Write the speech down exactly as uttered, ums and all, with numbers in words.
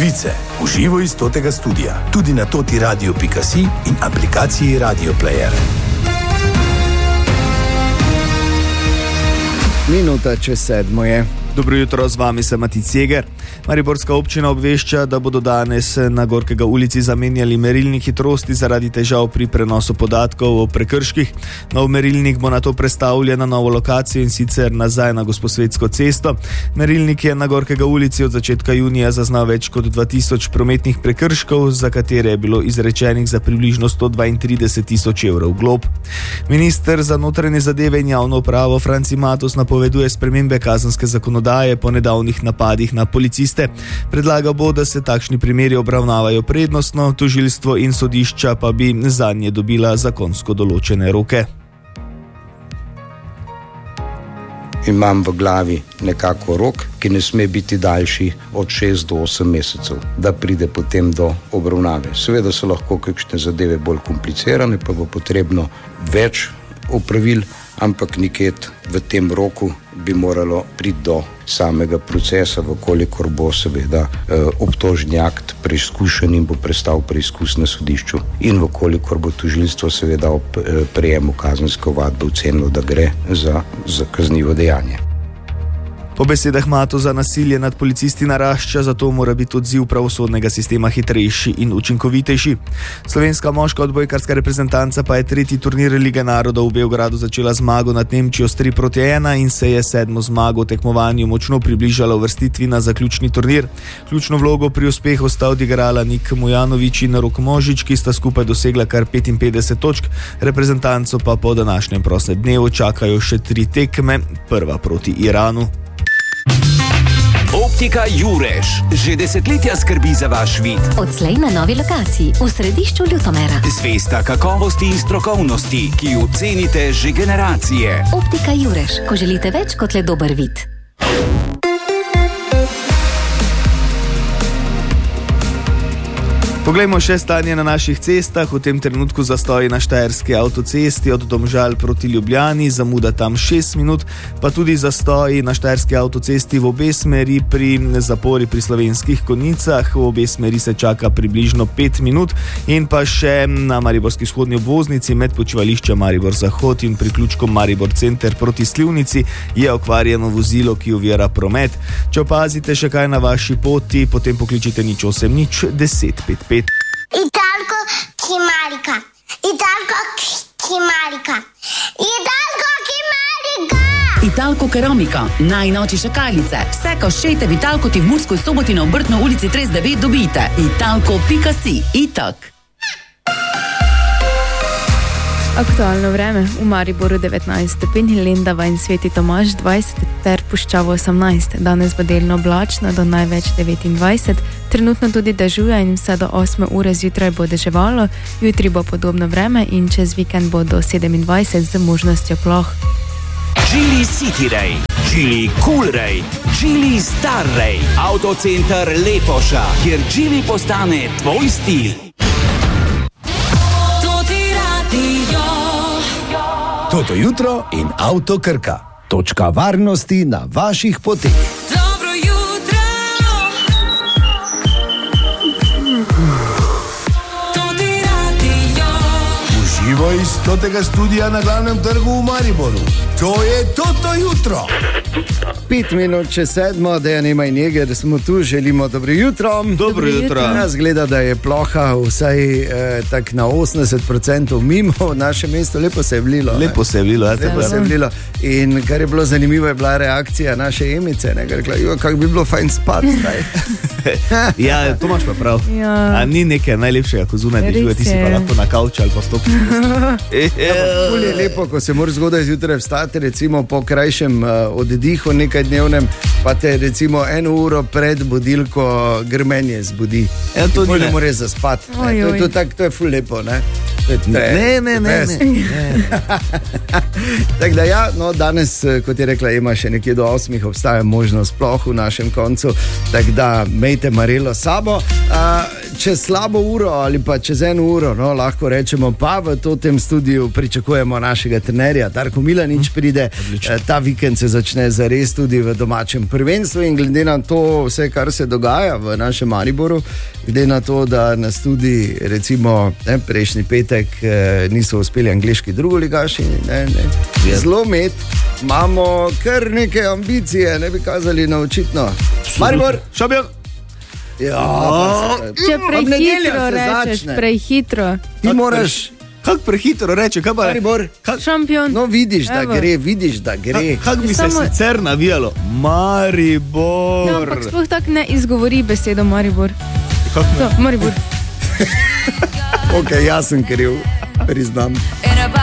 Novice v živo iz Totega studia, tudi na toti radio pika si in aplikaciji Radio Player. Minuta čez sedmo je. Dobro jutro, z vami sem Matic Jeger. Mariborska občina obvešča, da bodo danes na Gorkega ulici zamenjali merilnik hitrosti zaradi težav pri prenosu podatkov o prekrških. Nov merilnik bo nato prestavljen na novo lokacijo in sicer nazaj na Gosposvetsko cesto. Merilnik je na Gorkega ulici od začetka junija zaznal več kot dva tisoč prometnih prekrškov, za katere je bilo izrečenih za približno sto dvaintrideset tisoč evrov glob. Minister za notranje zadeve in javno upravo Franci Matos napoveduje spremembe kazenske zakonodaje po nedavnih napadih na policiste. Predlagal bo, da se takšni primeri obravnavajo prednostno, tožilstvo in sodišča pa bi zanje dobila zakonsko določene roke. Imam v glavi nekako rok, ki ne sme biti daljši od šest do osem mesecev, da pride potem do obravnave. Seveda so lahko kakšne zadeve bolj komplicirane, pa bo potrebno več opravil, ampak niket v tem roku bi moralo priti do samega procesa, vkolikor bo seveda eh, obtožni akt preizkušen in bo prestal preizkus na sodišču in vkolikor bo tožilstvo seveda ob eh, prejemu kazenske ovadbe ocenilo, da gre za, za kaznivo dejanje. Po besedah Matoza nasilje nad policisti narašča, zato mora biti odziv pravosodnega sistema hitrejši in učinkovitejši. Slovenska moška odbojkarska reprezentanca pa je tretji turnir Lige narodov v Beogradu začela zmago nad Nemčijo s tri proti ena in se je sedmo zmago v tekmovanju močno približala uvrstitvi na zaključni turnir. Ključno vlogo pri uspehu sta odigrala Nik Mujanović in Rok Možič, ki sta skupaj dosegla kar petinpetdeset točk. Reprezentanco pa po današnjem prostem dnevu čakajo še tri tekme, prva proti Iranu. Optika Jurež že desetletja skrbi za vaš vid. Odslej na novi lokaciji v središču Ljutomera. Zvesta kakovosti in strokovnosti, ki jo cenite že generacije. Optika Jurež, ko želite več kot le dober vid. Poglejmo še stanje na naših cestah. V tem trenutku zastoji na štajerski avtocesti od Domžal proti Ljubljani, zamuda tam šest minut, pa tudi zastoji na štajerski avtocesti v obe smeri pri zapori pri Slovenskih Konjicah. V obe smeri se čaka približno pet minut in pa še na Mariborski vzhodni obvoznici med počivališčem Maribor Zahod in priključkom Maribor Center proti Slivnici je okvarjeno vozilo, ki ovira promet. Če opazite še kaj na vaši poti, potem pokličite nič osem nič deset pet pet. Italko Kimarika, Italko Kimarika, Italko Kimarika. Italko Keramika, najnovejše šakalice. Vse koščete v Italko ti v Murskoj Soboti na Obrtno ulici trideset devet dobite. Italko pika si, itak. Aktualno vreme v Mariboru devetnajst stopinj, Lendava in Sveti Tomaž dvajset ter Puščavo osemnajst. Danes bo delno oblačno do največ devetindvajset, trenutno tudi dežuje in vse do osme ure zjutraj bo deževalo, jutri bo podobno vreme in čez vikend bo do sedemindvajset z možnostjo ploh. Geely City Ray, Geely Cool Ray, Geely Star Ray, Autocenter Lepoša, kjer Geely postane tvoj stil. Toto jutro in Avto Krka. Točka varnosti na vaših poteh. Dobro jutro. Toti radio. Uživo iz Totega studia na glavnem trgu v Mariboru. To je Toto jutro. Pet minut čez sedmo, Dejan Ema in Jeger smo tu, želimo dobro jutro. Dobro jutro. Nas gleda, da je ploha vsaj eh, tak na osemdeset procentov mimo naše mesto, lepo se je vlilo. Lepo se je vlilo, ja, lepo se je vlilo. In kar je bilo zanimivo, je bila reakcija naše Emice, ne, rekla, jo, kako bi bilo fajn spati zdaj. Ja, to imaš pa prav. Ja. A ni nekaj najlepšega, ko zunaj dežuje, ti si pa lahko na kavču ali pa stopiš. Ful je lepo, ko se moraš zgodaj zjutraj vstati, recimo po krajšem uh, oddihu nekaj dnevnem, pa te recimo eno uro pred budilko grmenje zbudi. Ja, to ne more zaspati. Oj, to, oj. to, to, to je ful lepo, ne? Ne, ne, ne. ne. Tako da ja, no, danes, kot je rekla Ema, še nekje do osmih obstaja možnost sploh v našem koncu, tako da imejte Marelo s sabo. A, čez slabo uro ali pa čez eno uro, no, lahko rečemo, pa v tem studiu pričakujemo našega trenerja. Darko Milanič pride, Odlično. ta vikend se začne zares tudi v domačem prvenstvu in glede na to vse, kar se dogaja v našem Mariboru, glede na to, da nas tudi recimo ne, prejšnji petek eh, niso uspeli angleški drugoligaši, ne, ne, zelo med, imamo kar neke ambicije, ne bi kazali na očitno. Maribor, šampion! Ja, Če prehitro rečeš, prehitro. Ti moraš. Kako prehitro reče, kaj pa Maribor? Šampion. No, vidiš, da Evo. gre, vidiš, da gre. Kako bi se Samo- sicer navijalo? Maribor! Ja, ampak sploh tako ne izgovori besedo Maribor. Kako ne? To, Maribor. Ok, jaz sem kriv, priznam. And about